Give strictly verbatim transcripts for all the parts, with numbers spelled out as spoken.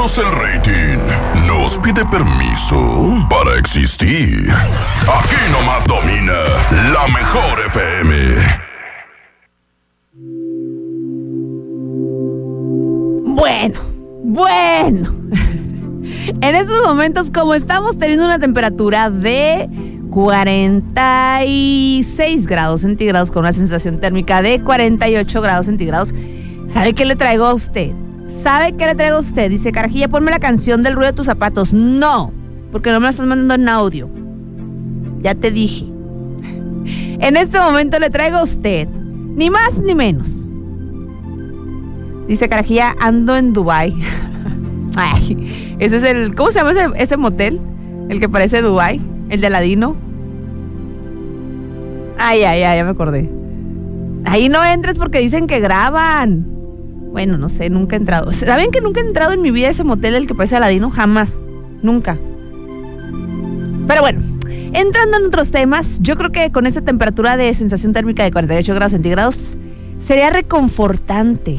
nosotros el rating nos pide permiso para existir. Aquí nomás domina la mejor F M. Bueno, bueno. En estos momentos, como estamos teniendo una temperatura de cuarenta y seis grados centígrados con una sensación térmica de cuarenta y ocho grados centígrados, ¿sabe qué le traigo a usted? ¿Sabe qué le traigo a usted? Dice, Carajilla, ponme la canción del ruido de tus zapatos. No, porque no me la estás mandando en audio. Ya te dije. En este momento le traigo a usted, ni más ni menos. Dice, Carajilla, ando en Dubái. Ay, ese es el... ¿Cómo se llama ese, ese motel? El que parece Dubái. El de Aladino. Ay, ay, ay, ya me acordé. Ahí no entres porque dicen que graban. Bueno, no sé, nunca he entrado. ¿Saben que nunca he entrado en mi vida a ese motel el que parece Aladino? Jamás. Nunca. Pero bueno, entrando en otros temas, yo creo que con esta temperatura de sensación térmica de cuarenta y ocho grados centígrados sería reconfortante,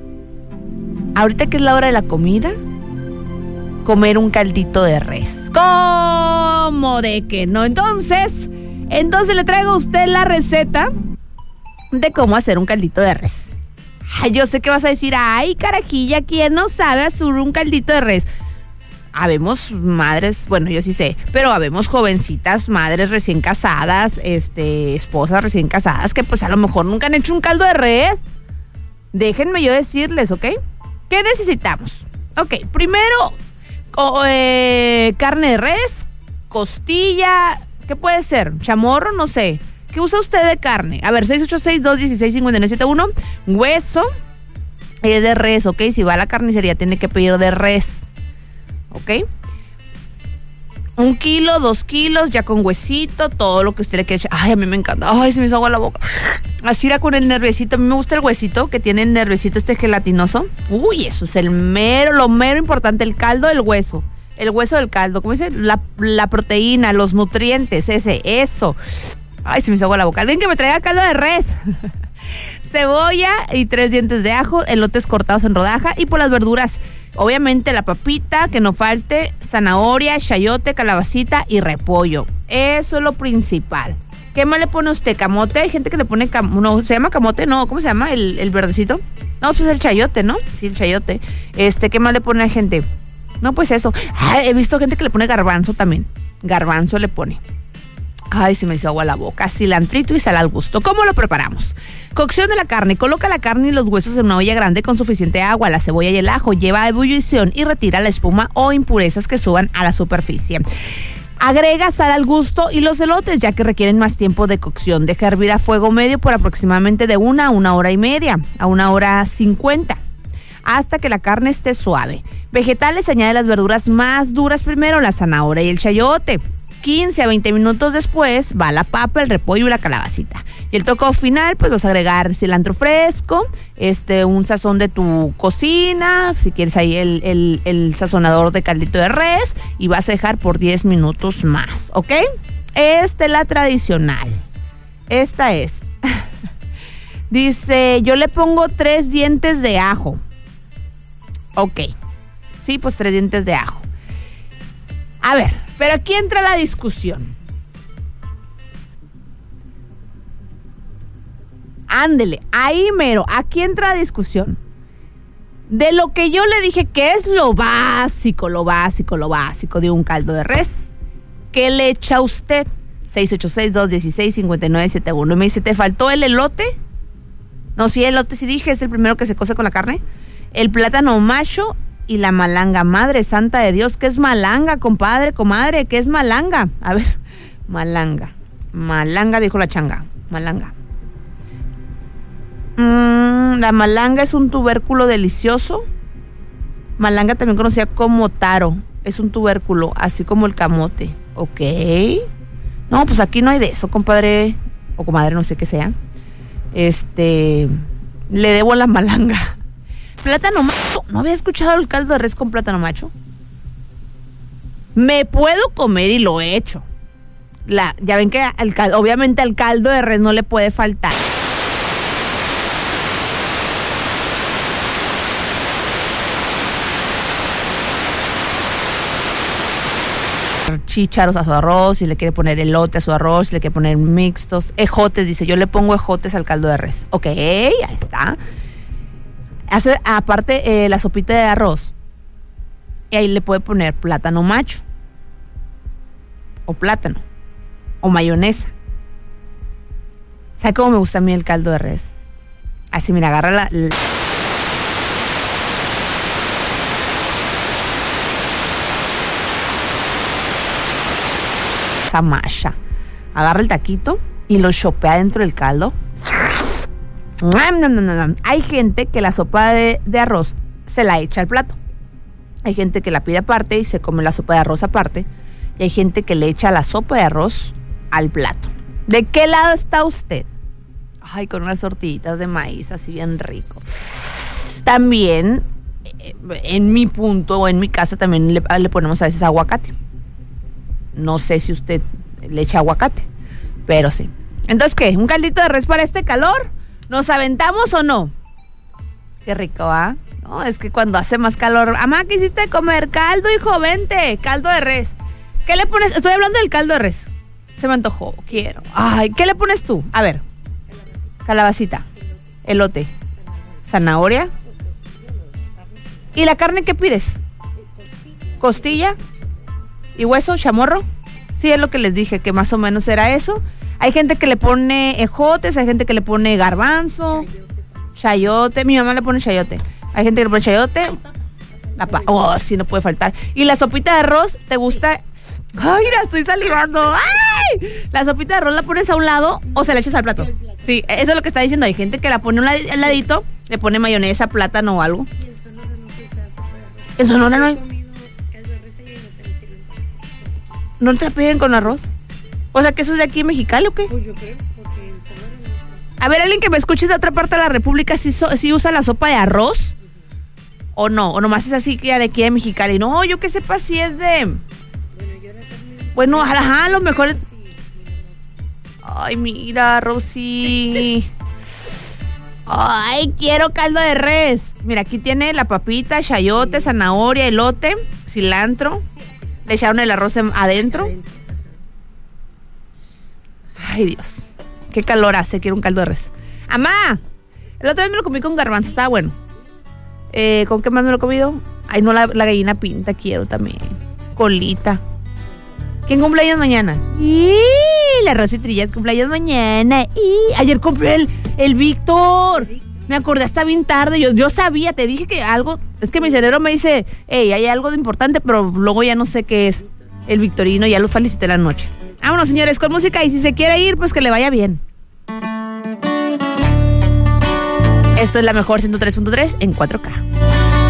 ahorita que es la hora de la comida, comer un caldito de res. ¿Cómo de que no? Entonces, entonces le traigo a usted la receta de cómo hacer un caldito de res. Ay, yo sé que vas a decir, ay, Carajilla, ¿quién no sabe hacer un caldito de res? Habemos madres, bueno, yo sí sé, pero habemos jovencitas, madres recién casadas, este, esposas recién casadas, que pues a lo mejor nunca han hecho un caldo de res. Déjenme yo decirles, ¿ok? ¿Qué necesitamos? Ok, primero, oh, eh, carne de res, costilla, ¿qué puede ser? Chamorro, no sé. ¿Qué usa usted de carne? A ver, seis ocho seis, dos uno seis, cinco nueve siete uno. Hueso es de res, ¿ok? Si va a la carnicería tiene que pedir de res, ¿ok? Un kilo, dos kilos, ya con huesito, todo lo que usted le quiera echar. Ay, a mí me encanta. Ay, se me hizo agua la boca. Así era con el nerviecito. A mí me gusta el huesito, que tiene el nerviecito este gelatinoso. Uy, eso es el mero, lo mero importante, el caldo del hueso. El hueso del caldo, ¿cómo dice? La, la proteína, los nutrientes, ese, eso. Ay, se me hizo agua la boca. Alguien que me traiga caldo de res. Cebolla y tres dientes de ajo, elotes cortados en rodaja y por las verduras, obviamente la papita, que no falte, zanahoria, chayote, calabacita y repollo. Eso es lo principal. ¿Qué más le pone usted? ¿Camote? Hay gente que le pone cam- no, ¿se llama camote? No, ¿cómo se llama? El, el verdecito. No, pues el chayote, ¿no? Sí, el chayote. Este, ¿qué más le pone a gente? No, pues eso. Ay, he visto gente que le pone garbanzo también. Garbanzo le pone. Ay, se me hizo agua la boca. Cilantrito y sal al gusto. ¿Cómo lo preparamos? Cocción de la carne. Coloca la carne y los huesos en una olla grande con suficiente agua. La cebolla y el ajo lleva a ebullición y retira la espuma o impurezas que suban a la superficie. Agrega sal al gusto y los elotes, ya que requieren más tiempo de cocción. Deja hervir a fuego medio por aproximadamente de una a una hora y media, a una hora cincuenta, hasta que la carne esté suave. Vegetales, añade las verduras más duras primero, la zanahoria y el chayote. quince a veinte minutos después va la papa, el repollo y la calabacita. Y el toque final, pues vas a agregar cilantro fresco, este, un sazón de tu cocina, si quieres ahí el, el, el sazonador de caldito de res, y vas a dejar por diez minutos más, ¿ok? Esta es la tradicional. Esta es. Dice, yo le pongo tres dientes de ajo. Ok. Sí, pues tres dientes de ajo. A ver, pero aquí entra la discusión. Ándele, ahí mero, aquí entra la discusión. De lo que yo le dije que es lo básico, lo básico, lo básico de un caldo de res, ¿qué le echa usted? seis ocho seis, dos uno seis, cinco nueve siete uno. Y me dice, ¿te faltó el elote? No, sí, el elote sí dije, es el primero que se cose con la carne. El plátano macho y la malanga. Madre santa de Dios, ¿qué es malanga, compadre, comadre? ¿Qué es malanga? A ver, malanga. Malanga, dijo la changa. Malanga. Mm, la malanga es un tubérculo delicioso. Malanga también conocida como taro. Es un tubérculo, así como el camote. Ok. No, pues aquí no hay de eso, compadre. O comadre, no sé qué sea. Este... Le debo la malanga. Plátano macho. ¿No había escuchado el caldo de res con plátano macho? Me puedo comer y lo he hecho. La, ya ven que al, obviamente al caldo de res no le puede faltar poner chícharos a su arroz, si le quiere poner elote a su arroz, si le quiere poner mixtos, ejotes, dice, yo le pongo ejotes al caldo de res. Ok, ahí está. Hace aparte eh, la sopita de arroz. Y ahí le puede poner plátano macho. O plátano. O mayonesa. ¿Sabe cómo me gusta a mí el caldo de res? Así, mira, agarra la... la esa masha. Agarra el taquito y lo chopea dentro del caldo. Hay gente que la sopa de, de arroz se la echa al plato. Hay gente que la pide aparte y se come la sopa de arroz aparte. Y hay gente que le echa la sopa de arroz al plato. ¿De qué lado está usted? Ay, con unas tortillitas de maíz así bien rico. También, en mi punto o en mi casa también le, le ponemos a veces aguacate. No sé si usted le echa aguacate, pero sí. Entonces, ¿qué? ¿Un caldito de res para este calor? ¿Nos aventamos o no? Qué rico, ¿ah? ¿eh? No, es que cuando hace más calor... Amá, ¿qué hiciste de comer? Caldo, hijo, vente. Caldo de res. ¿Qué le pones? Estoy hablando del caldo de res. Se me antojó, quiero. Ay, ¿qué le pones tú? A ver. Calabacita. Elote. Zanahoria. ¿Y la carne qué pides? Costilla. ¿Y hueso? ¿Chamorro? Sí, es lo que les dije, que más o menos era eso. Hay gente que le pone ejotes, hay gente que le pone garbanzo, chayote. Mi mamá le pone chayote. Hay gente que le pone chayote. La pa- oh, sí, no puede faltar. ¿Y la sopita de arroz te gusta? ¡Ay, mira, estoy salivando! ¡Ay! ¿La sopita de arroz la pones a un lado o se la echas al plato? Sí, eso es lo que está diciendo. Hay gente que la pone a un ladito, le pone mayonesa, plátano o algo. ¿En Sonora no hay? ¿No te la piden con arroz? O sea, ¿que eso es de aquí en Mexicali o qué? Pues yo creo, porque en Sonora no. A ver, alguien que me escuche de otra parte de la República, ¿sí, so, ¿sí usa la sopa de arroz? ¿O no? ¿O nomás es así que de aquí de Mexicali? No, yo que sepa si es de... Bueno, yo era también... Bueno, ajá, a lo mejor... Es... Ay, mira, Rosy. Ay, quiero caldo de res. Mira, aquí tiene la papita, chayote, zanahoria, elote, cilantro. Le echaron el arroz adentro. Ay, Dios. Qué calor hace, quiero un caldo de res. ¡Amá! La otra vez me lo comí con garbanzo, estaba bueno. Eh, ¿Con qué más me lo he comido? Ay, no, la, la gallina pinta quiero también. Colita. ¿Quién cumpleaños mañana? Y la Rosy Trillas cumpleaños mañana. Y ayer cumplió el, el Víctor. Me acordé hasta bien tarde. Yo, yo sabía, te dije que algo... Es que mi cerebro me dice, hey, hay algo de importante, pero luego ya no sé qué es. El Victorino, ya lo felicité la noche. Vámonos, señores, con música. Y si se quiere ir, pues que le vaya bien. Esto es la mejor ciento tres punto tres en cuatro K.